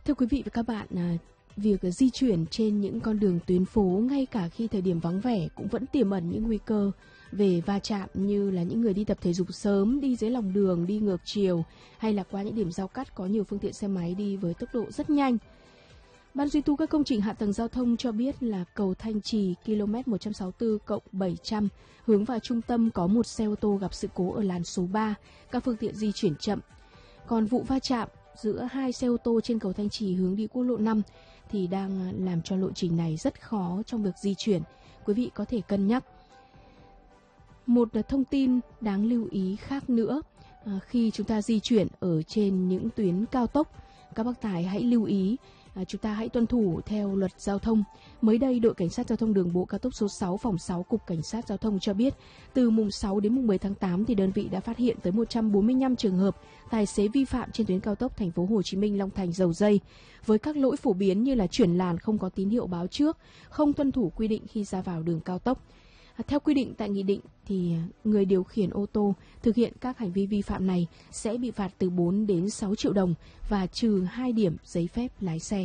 Thưa quý vị và các bạn, việc di chuyển trên những con đường tuyến phố ngay cả khi thời điểm vắng vẻ cũng vẫn tiềm ẩn những nguy cơ về va chạm, như là những người đi tập thể dục sớm, đi dưới lòng đường, đi ngược chiều, hay là qua những điểm giao cắt có nhiều phương tiện xe máy đi với tốc độ rất nhanh. Ban duy tu các công trình hạ tầng giao thông cho biết là cầu Thanh Trì km 164+700 hướng vào trung tâm có một xe ô tô gặp sự cố ở làn số 3, các phương tiện di chuyển chậm. Còn vụ va chạm giữa hai xe ô tô trên cầu Thanh Trì hướng đi quốc lộ 5 thì đang làm cho lộ trình này rất khó trong việc di chuyển. Quý vị có thể cân nhắc. Một thông tin đáng lưu ý khác nữa, khi chúng ta di chuyển ở trên những tuyến cao tốc, các bác tài hãy lưu ý, chúng ta hãy tuân thủ theo luật giao thông. Mới đây, đội cảnh sát giao thông đường bộ cao tốc số 6 phòng 6 Cục Cảnh sát Giao thông cho biết, từ mùng 6 đến mùng 10 tháng 8 thì đơn vị đã phát hiện tới 145 trường hợp tài xế vi phạm trên tuyến cao tốc thành phố Hồ Chí Minh Long Thành Dầu Giây, với các lỗi phổ biến như là chuyển làn không có tín hiệu báo trước, không tuân thủ quy định khi ra vào đường cao tốc. Theo quy định tại nghị định thì người điều khiển ô tô thực hiện các hành vi vi phạm này sẽ bị phạt từ 4 đến 6 triệu đồng và trừ 2 điểm giấy phép lái xe.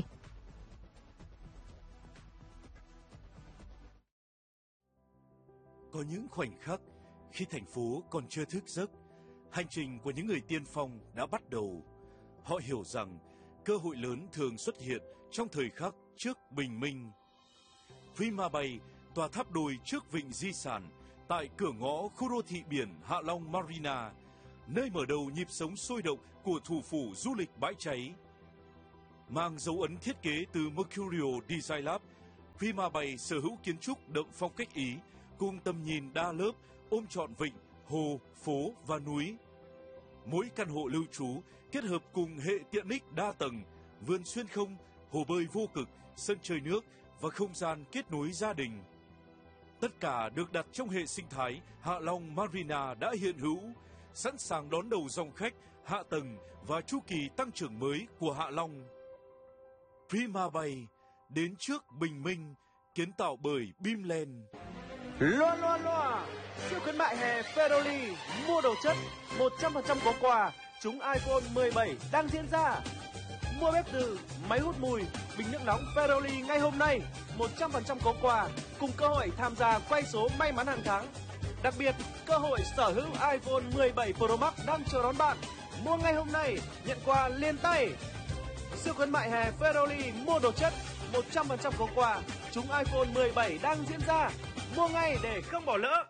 Có những khoảnh khắc khi thành phố còn chưa thức giấc, hành trình của những người tiên phong đã bắt đầu. Họ hiểu rằng cơ hội lớn thường xuất hiện trong thời khắc trước bình minh. Prima Bay, tòa tháp đôi trước vịnh di sản, tại cửa ngõ khu đô thị biển Hạ Long Marina, nơi mở đầu nhịp sống sôi động của thủ phủ du lịch bãi cháy. Mang dấu ấn thiết kế từ Mercurio Design Lab, Prima Bay sở hữu kiến trúc đậm phong cách Ý, cùng tầm nhìn đa lớp ôm trọn vịnh, hồ, phố và núi. Mỗi căn hộ lưu trú kết hợp cùng hệ tiện ích đa tầng, vườn xuyên không, hồ bơi vô cực, sân chơi nước và không gian kết nối gia đình. Tất cả được đặt trong hệ sinh thái Hạ Long Marina đã hiện hữu, sẵn sàng đón đầu dòng khách, hạ tầng và chu kỳ tăng trưởng mới của Hạ Long. Prima Bay, đến trước bình minh, kiến tạo bởi Bimland. Loa loa loa, siêu khuyến mại hè Ferroli, mua đồ chất 100% có quà, trúng iPhone 17 đang diễn ra. Mua bếp từ, máy hút mùi, bình nước nóng Ferroli ngay hôm nay, 100% có quà, cùng cơ hội tham gia quay số may mắn hàng tháng. Đặc biệt, cơ hội sở hữu iPhone 17 Pro Max đang chờ đón bạn. Mua ngay hôm nay, nhận quà liền tay. Siêu khuyến mại hè Ferroli, mua đồ chất 100% có quà, trúng iPhone 17 đang diễn ra. Mua ngay để không bỏ lỡ.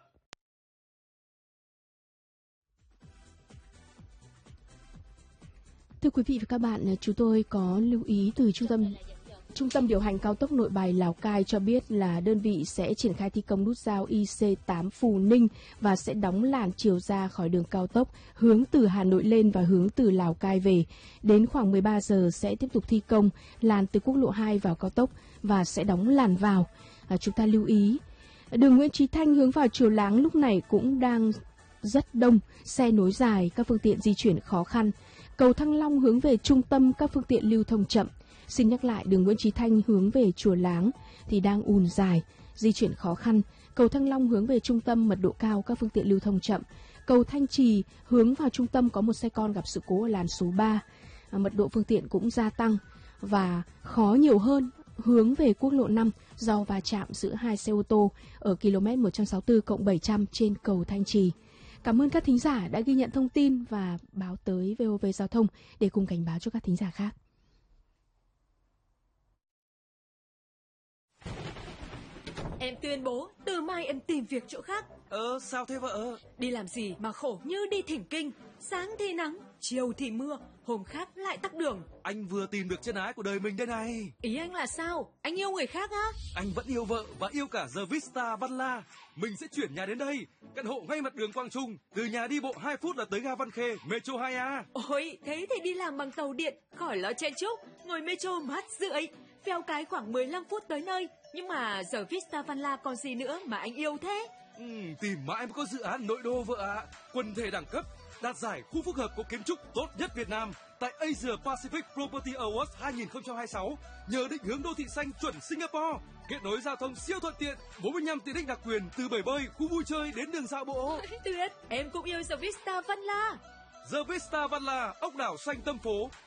Thưa quý vị và các bạn, chúng tôi có lưu ý từ Trung tâm điều hành cao tốc Nội Bài Lào Cai cho biết là đơn vị sẽ triển khai thi công nút giao IC8 Phù Ninh và sẽ đóng làn chiều ra khỏi đường cao tốc hướng từ Hà Nội lên và hướng từ Lào Cai về. Đến khoảng 13 giờ sẽ tiếp tục thi công làn từ quốc lộ 2 vào cao tốc và sẽ đóng làn vào. Chúng ta lưu ý, đường Nguyễn Chí Thanh hướng vào Triều Láng lúc này cũng đang rất đông, xe nối dài, các phương tiện di chuyển khó khăn. Cầu Thăng Long hướng về trung tâm, các phương tiện lưu thông chậm. Xin nhắc lại, đường Nguyễn Chí Thanh hướng về Chùa Láng thì đang ùn dài, di chuyển khó khăn. Cầu Thăng Long hướng về trung tâm mật độ cao, các phương tiện lưu thông chậm. Cầu Thanh Trì hướng vào trung tâm có một xe con gặp sự cố ở làn số 3. Mật độ phương tiện cũng gia tăng và khó nhiều hơn hướng về quốc lộ 5 do va chạm giữa hai xe ô tô ở km 164+700 trên cầu Thanh Trì. Cảm ơn các thính giả đã ghi nhận thông tin và báo tới VOV Giao thông để cùng cảnh báo cho các thính giả khác. Em tuyên bố từ mai em tìm việc chỗ khác. Sao thế vợ? Đi làm gì mà khổ như đi thỉnh kinh. Sáng thì nắng, chiều thì mưa, hôm khác lại tắc đường. Anh vừa tìm được chân ái của đời mình đây này. Ý anh là sao? Anh yêu người khác á? Anh vẫn yêu vợ và yêu cả The Vista Văn La. Mình sẽ chuyển nhà đến đây. Căn hộ ngay mặt đường Quang Trung. Từ nhà đi bộ 2 phút là tới ga Văn Khê, Metro 2A. Ôi, thế thì đi làm bằng tàu điện, khỏi lo chen chúc. Ngồi Metro mát rượi. Phèo cái khoảng 15 phút tới nơi. Nhưng mà giờ Vista Văn La còn gì nữa mà anh yêu thế? Tìm mãi mới có dự án nội đô vợ ạ. Quần thể đẳng cấp, đạt giải khu phức hợp có kiến trúc tốt nhất Việt Nam tại Asia Pacific Property Awards 2026 nhờ định hướng đô thị xanh chuẩn Singapore, kết nối giao thông siêu thuận tiện, 45 tiện ích đặc quyền từ bể bơi, khu vui chơi đến đường dạo bộ. Tuyệt, em cũng yêu The Vista Văn La. The Vista Văn La, ốc đảo xanh tâm phố,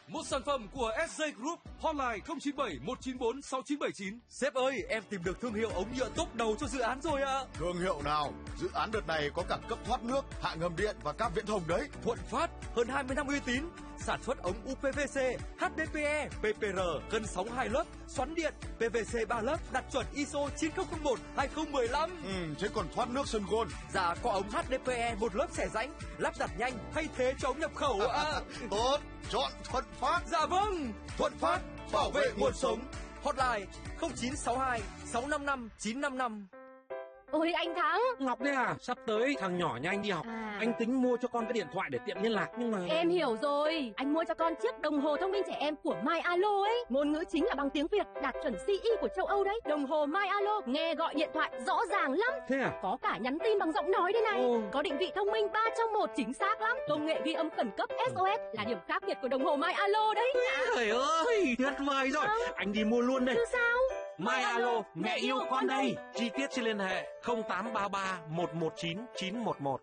một sản phẩm của SJ Group, hotline 097 194 6979. Sếp ơi, em tìm được thương hiệu ống nhựa top đầu cho dự án rồi ạ. Thương hiệu nào? Dự án đợt này có cả cấp thoát nước, hạ ngầm điện và cáp viễn thông đấy. Thuận Phát, hơn 20 năm uy tín, sản xuất ống UPVC, HDPE, PPR, cân sóng 2 lớp, xoắn điện, PVC 3 lớp, đạt chuẩn ISO 9001/2015. Thế còn thoát nước Sun Gold? Dạ, có ống HDPE 1 lớp xẻ rãnh, lắp đặt nhanh, thay thế cho ống nhập khẩu ạ. Tốt, chọn Thuận Phát. Dạ vâng, Thuận Phát, bảo vệ nguồn sống. Hotline 0962 655 955. Ôi anh Thắng. Ngọc đấy à? Sắp tới thằng nhỏ nhà anh đi học. Anh tính mua cho con cái điện thoại để tiện liên lạc nhưng mà... Em hiểu rồi. Anh mua cho con chiếc đồng hồ thông minh trẻ em của My Alo ấy. Ngôn ngữ chính là bằng tiếng Việt, đạt chuẩn CE của châu Âu đấy. Đồng hồ My Alo nghe gọi điện thoại rõ ràng lắm. Thế à? Có cả nhắn tin bằng giọng nói đây này. Có định vị thông minh 3 trong 1 chính xác lắm. Công nghệ ghi âm khẩn cấp SOS là điểm khác biệt của đồng hồ My Alo đấy. Trời ơi, tuyệt vời rồi. Anh đi mua luôn đây. Chứ sao? My Alo, mẹ yêu con đây. Chi tiết xin liên hệ 0833 119 911.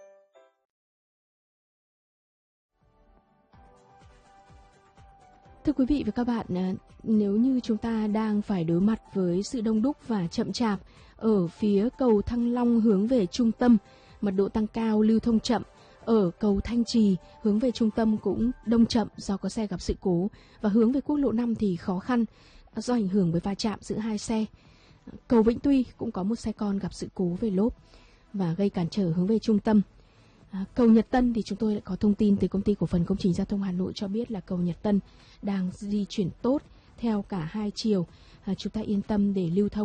Thưa quý vị và các bạn, nếu như chúng ta đang phải đối mặt với sự đông đúc và chậm chạp ở phía cầu Thăng Long hướng về trung tâm, mật độ tăng cao, lưu thông chậm, ở cầu Thanh Trì hướng về trung tâm cũng đông chậm do có xe gặp sự cố, và hướng về quốc lộ 5 thì khó khăn do ảnh hưởng với va chạm giữa hai xe. Cầu Vĩnh Tuy cũng có một xe con gặp sự cố về lốp và gây cản trở hướng về trung tâm. Cầu Nhật Tân thì chúng tôi lại có thông tin từ Công ty Cổ phần Công trình Giao thông Hà Nội cho biết là cầu Nhật Tân đang di chuyển tốt theo cả hai chiều. Chúng ta yên tâm để lưu thông.